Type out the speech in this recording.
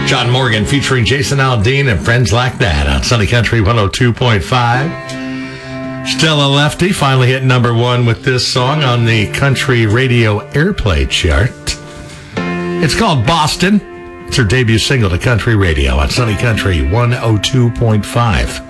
John Morgan featuring Jason Aldean and Friends Like That on Sunny Country 102.5. Stella Lefty finally hit number one with this song on the Country Radio Airplay chart. It's called Boston. It's her debut single to Country Radio on Sunny Country 102.5.